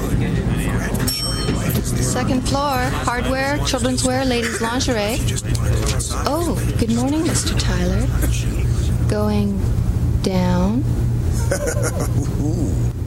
Second floor, hardware, children's wear, ladies' lingerie. Oh, good morning, Mr. Tyler. Going down.